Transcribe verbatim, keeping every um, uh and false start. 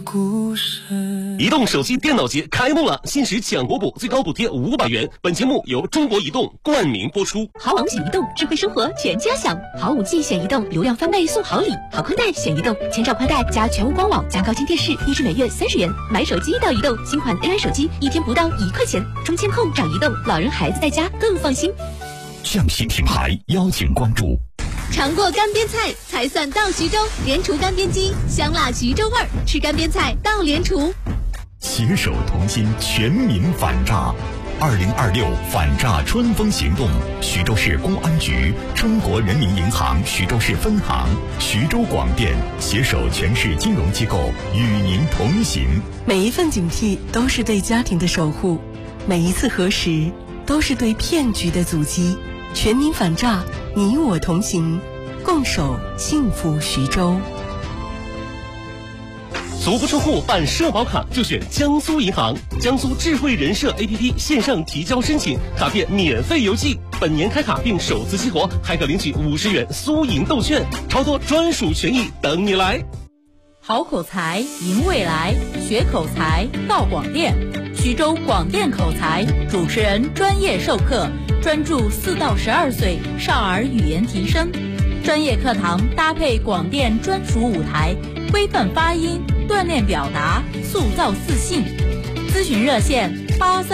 故事。 移动手机电脑节开幕了，限时抢国补，最高补贴五百元。本节目由中国移动冠名播出。 好网选移动，智慧生活全家享。好五 G 选移动，流量翻倍送好礼。好宽带选移动，千兆宽带加全屋光网加高清电视，一支每月三十元。买手机到移动，新款 A I 手机一天不到一块钱。中签控找移动，老人孩子在家更放心。 象喜品牌邀请关注。 尝过干煸菜才算到徐州，莲厨干煸鸡，香辣徐州味儿，吃干煸菜到莲厨。 携手同心，全民反诈。二零二六反诈春风行动，徐州市公安局、中国人民银行徐州市分行、徐州广电携手全市金融机构与您同行。 每一份警惕都是对家庭的守护，每一次核实都是对骗局的阻击。全民反诈，你我同行，共守幸福徐州。 足不出户办社保卡就选江苏银行，江苏智慧人社 A P P 线上提交申请，卡片免费邮寄，本年开卡并首次激活，还可领取五十元苏银豆券，超多专属权益等你来。 好口才赢未来，学口才到广电。徐州广电口才主持人专业授课，专注四到十二岁少儿语言提升。专业课堂搭配广电专属舞台，规范发音，锻炼表达，塑造自信。咨询热线八三。